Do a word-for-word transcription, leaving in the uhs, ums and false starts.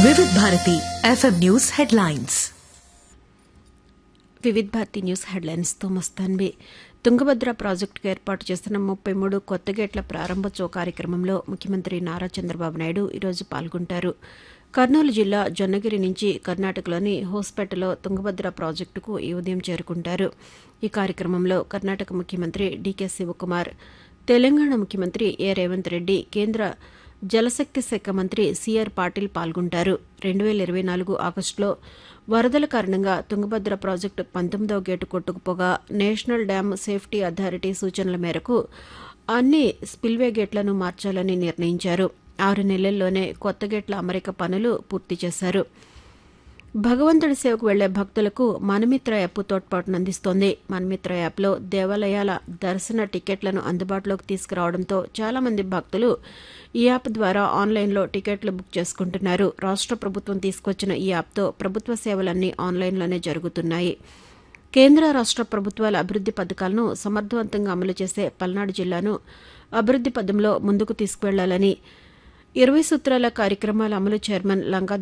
వివిధ Bharati FM news headlines. వివిధ Bharati news హెడ్లైన్స్తో మస్తాన్వి. Tungabhadra ప్రాజెక్టుకు ఏర్పాటు చేస్తున్న ముప్పై మూడు కొత్త గేట్ల ప్రారంభోత్సవ కార్యక్రమంలో ముఖ్యమంత్రి నారా చంద్రబాబు నాయుడు ఈరోజు పాల్గొంటారు. కర్నూలు జిల్లా జొన్నగిరి నుంచి కర్ణాటకలోని హోస్పేటలో తుంగభద్ర ప్రాజెక్టుకు ఈ ఉదయం చేరుకుంటారు. ఈ కార్యక్రమంలో కర్ణాటక ముఖ్యమంత్రి డీకే శివకుమార్, తెలంగాణ ముఖ్యమంత్రి ఏ రేవంత్ రెడ్డి, కేంద్ర జలశక్తి శాఖ మంత్రి సిఆర్ పాటిల్ పాల్గొంటారు. రెండు వేల ఇరవై నాలుగు ఆగస్టులో వరదల కారణంగా తుంగభద్ర ప్రాజెక్టు పంతొమ్మిదవ gate కొట్టుకుపోగా national dam safety authority సూచనల మేరకు అన్ని స్పిల్వే గేట్లను మార్చాలని నిర్ణయించారు. ఆరు నెలల్లోనే కొత్త గేట్ల అమరిక పనులు పూర్తి చేశారు. భగవంతుడి సేవకు వెళ్లే భక్తులకు మనమిత్ర యాప్ తోడ్పాటునందిస్తోంది. మనమిత్ర యాప్లో దేవాలయాల దర్శన టికెట్లను అందుబాటులోకి తీసుకురావడంతో చాలా మంది భక్తులు ఈ యాప్ ద్వారా ఆన్లైన్లో టికెట్లు బుక్ చేసుకుంటున్నారు. రాష్ట్ర ప్రభుత్వం తీసుకొచ్చిన ఈ యాప్తో ప్రభుత్వ సేవలన్నీ ఆన్లైన్లోనే జరుగుతున్నాయి. కేంద్ర రాష్ట్ర ప్రభుత్వాల అభివృద్ది పథకాలను సమర్థవంతంగా అమలు చేసే పల్నాడు జిల్లాను అభివృద్ది పథంలో ముందుకు తీసుకువెళ్లాలని ఇరవై సూత్రాల కార్యక్రమాల అమలు చైర్మన్ లంకా